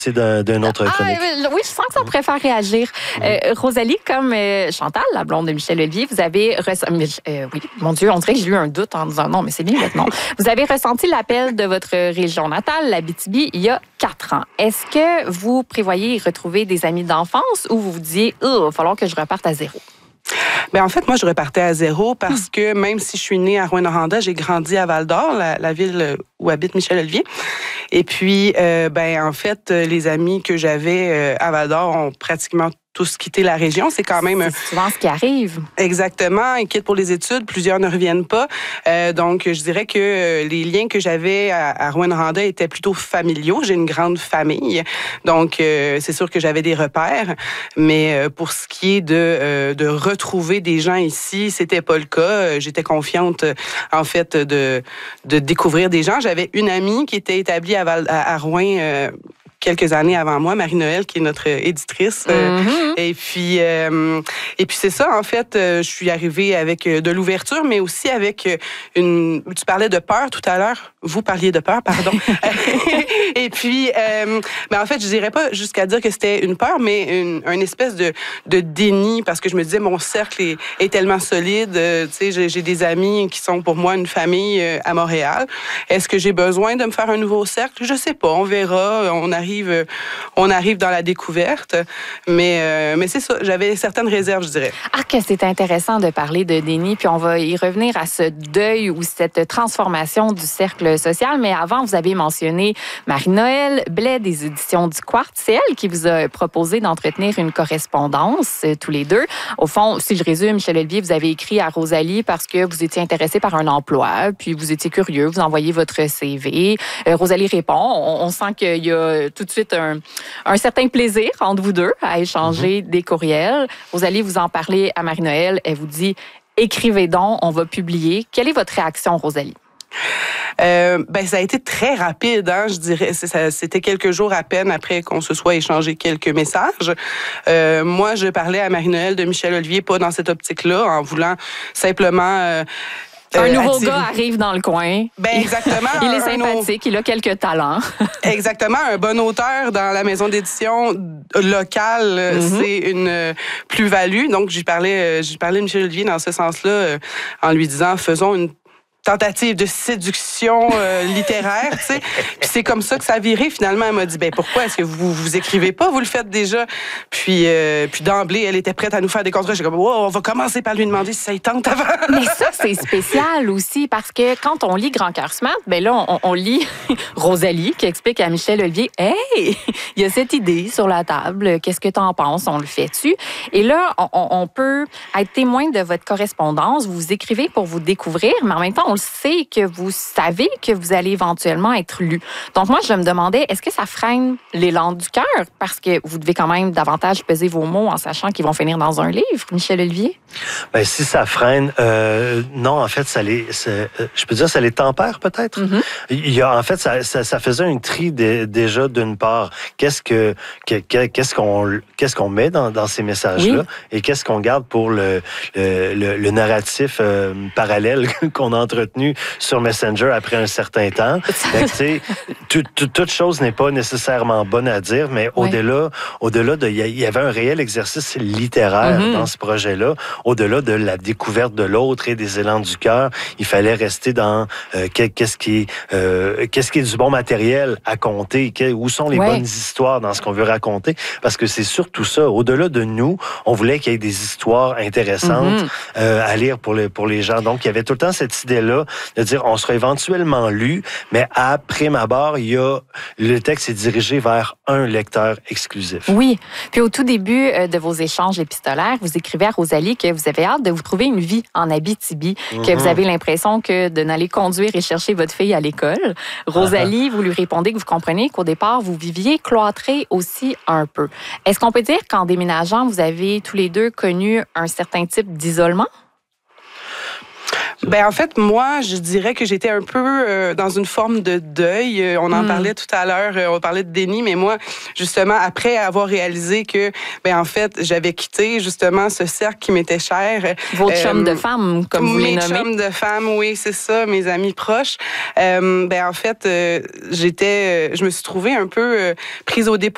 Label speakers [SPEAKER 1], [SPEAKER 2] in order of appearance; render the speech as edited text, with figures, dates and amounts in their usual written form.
[SPEAKER 1] d'une autre chronique.
[SPEAKER 2] Oui, je sens que ça pourrait faire réagir. Rosalie, comme Chantal, la blonde de Michel Olivier, vous avez oui, mon Dieu, on dirait que j'ai eu un doute en disant non, mais c'est bien maintenant. Vous avez ressenti l'appel de votre région natale, l'Abitibi, il y a 4 ans. Est-ce que vous prévoyez retrouver des amis d'enfance ou vous vous disiez, il va falloir que je reparte à zéro?
[SPEAKER 3] Bien, en fait, moi, je repartais à zéro parce que même si je suis née à Rouyn-Noranda, j'ai grandi à Val-d'Or, la ville où habite Michel Olivier. Et puis, en fait, les amis que j'avais à Val-d'Or ont pratiquement tous quitté la région. C'est quand même...
[SPEAKER 2] C'est souvent ce qui arrive.
[SPEAKER 3] Exactement. Ils quittent pour les études. Plusieurs ne reviennent pas. Donc, je dirais que les liens que j'avais à Rouyn-Noranda étaient plutôt familiaux. J'ai une grande famille. Donc, c'est sûr que j'avais des repères. Mais pour ce qui est de retrouver des gens ici, c'était pas le cas. J'étais confiante, en fait, de découvrir des gens. J'avais une amie qui était établie à Rouyn quelques années avant moi, Marie-Noël, qui est notre éditrice. Et puis c'est ça, en fait, je suis arrivée avec de l'ouverture, mais aussi avec Tu parlais de peur tout à l'heure. Vous parliez de peur, pardon. Et puis, en fait, je dirais pas jusqu'à dire que c'était une peur, mais une espèce de déni, parce que je me disais, mon cercle est tellement solide. Tu sais, j'ai des amis qui sont pour moi une famille à Montréal. Est-ce que j'ai besoin de me faire un nouveau cercle? Je sais pas, on verra. On arrive dans la découverte, mais c'est ça, j'avais certaines réserves, je dirais.
[SPEAKER 2] Ah, que c'est intéressant de parler de déni, puis on va y revenir à ce deuil ou cette transformation du cercle social, mais avant, vous avez mentionné Marie-Noël Blais des éditions du Quartz. C'est elle qui vous a proposé d'entretenir une correspondance, tous les deux. Au fond, si je résume, Michel Olivier, vous avez écrit à Rosalie parce que vous étiez intéressé par un emploi, puis vous étiez curieux, vous envoyez votre CV. Rosalie répond. On sent qu'il y a tout de suite un certain plaisir entre vous deux à échanger des courriels. Vous allez vous en parler à Marie-Noël. Elle vous dit « Écrivez donc, on va publier ». Quelle est votre réaction, Rosalie?
[SPEAKER 3] Ça a été très rapide, hein, je dirais. C'était quelques jours à peine après qu'on se soit échangé quelques messages. Moi, je parlais à Marie-Noël de Michel Olivier, pas dans cette optique-là, en voulant simplement...
[SPEAKER 2] un nouveau gars arrive dans le coin.
[SPEAKER 3] Ben exactement.
[SPEAKER 2] Il est sympathique, il a quelques talents.
[SPEAKER 3] Exactement. Un bon auteur dans la maison d'édition locale, c'est une plus-value. Donc, j'ai parlé de Michel Olivier dans ce sens-là, en lui disant, faisons une tentative de séduction littéraire, tu sais. Puis c'est comme ça que ça a viré. Finalement, elle m'a dit, pourquoi est-ce que vous écrivez pas? Vous le faites déjà. Puis d'emblée, elle était prête à nous faire des contrats. J'ai comme, on va commencer par lui demander si ça y tente avant.
[SPEAKER 2] Mais ça, c'est spécial aussi parce que quand on lit Grand Cœur Smart, là, on lit Rosalie qui explique à Michel Olivier, hey, il y a cette idée sur la table. Qu'est-ce que t'en penses? On le fait-tu? Et là, on peut être témoin de votre correspondance. Vous écrivez pour vous découvrir, mais en même temps, on le sait que vous savez que vous allez éventuellement être lu. Donc moi, je me demandais, est-ce que ça freine l'élan du cœur? Parce que vous devez quand même davantage peser vos mots en sachant qu'ils vont finir dans un livre, Michel Olivier?
[SPEAKER 1] Si ça freine, non, en fait, je peux dire, ça les tempère peut-être. Il y a, en fait, ça faisait un tri déjà d'une part. Qu'est-ce qu'on met dans ces messages-là et qu'est-ce qu'on garde pour le narratif parallèle qu'on a entretenu sur Messenger après un certain temps. Toute chose n'est pas nécessairement bonne à dire, mais au-delà il y avait un réel exercice littéraire dans ce projet-là. Au-delà de la découverte de l'autre et des élans du cœur, il fallait rester dans qu'est-ce qui est du bon matériel à conter, où sont les bonnes histoires dans ce qu'on veut raconter, parce que c'est surtout ça. Au-delà de nous, on voulait qu'il y ait des histoires intéressantes à lire pour les gens. Donc, il y avait tout le temps cette idée-là de dire on sera éventuellement lu, mais à prime abord, le texte est dirigé vers un lecteur exclusif.
[SPEAKER 2] Oui. Puis au tout début de vos échanges épistolaires, vous écrivez à Rosalie que vous avez hâte de vous trouver une vie en Abitibi, que vous avez l'impression que de n'aller conduire et chercher votre fille à l'école. Rosalie, vous lui répondez que vous comprenez qu'au départ, vous viviez cloîtrés aussi un peu. Est-ce qu'on peut dire qu'en déménageant, vous avez tous les deux connu un certain type d'isolement?
[SPEAKER 3] En fait, moi, je dirais que j'étais un peu dans une forme de deuil. On en parlait tout à l'heure, on parlait de déni, mais moi, justement, après avoir réalisé que, en fait, j'avais quitté justement ce cercle qui m'était cher.
[SPEAKER 2] Vos chums de femmes, comme vous les nommez.
[SPEAKER 3] Mes chums de femmes, oui, c'est ça, mes amis proches. En fait, je me suis trouvée un peu prise au dépourvu.